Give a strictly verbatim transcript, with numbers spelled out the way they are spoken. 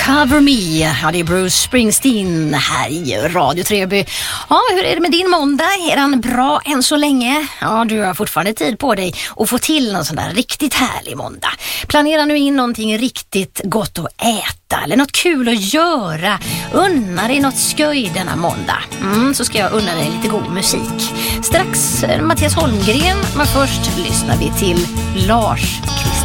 Cover Me. Ja, det är Bruce Springsteen här i Radio Treby. Ja, hur är det med din måndag? Är den bra än så länge? Ja, du har fortfarande tid på dig att få till någon sån där riktigt härlig måndag. Planera nu in någonting riktigt gott att äta eller något kul att göra. Unna dig något skoj denna måndag. Mm, så ska jag unna dig lite god musik. Strax Mattias Holmgren, men först lyssnar vi till Lars Christer.